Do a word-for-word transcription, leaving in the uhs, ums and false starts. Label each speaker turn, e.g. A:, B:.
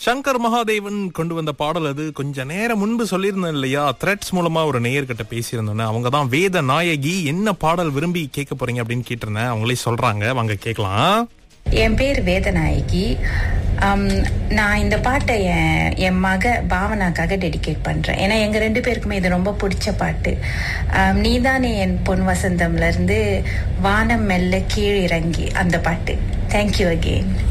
A: சங்கர் மகாதேவன் கொண்டு வந்த பாடல் அது. கொஞ்ச நேரம் முன்பு சொல்லியிருந்தேன் இல்லையா, த்ரெட்ஸ் மூலமா ஒரு நேயர்கிட்ட பேசியிருந்தோன்னு. அவங்க தான் வேத நாயகி. என்ன பாடல் விரும்பி கேட்க போறீங்க அப்படின்னு கேட்டிருந்தேன். அவங்களே சொல்றாங்க, வாங்க கேட்கலாம்.
B: என் பேர் வேதநாயகி. நான் இந்த பாட்டை என் என் மக பாவனாக்காக டெடிகேட் பண்றேன். ஏன்னா எங்க ரெண்டு பேருக்குமே இது ரொம்ப பிடிச்ச பாட்டு. நீதானே என் பொன் வசந்தம்ல இருந்து வானம் மெல்ல கீழ் இறங்கி அந்த பாட்டு. Thank you again.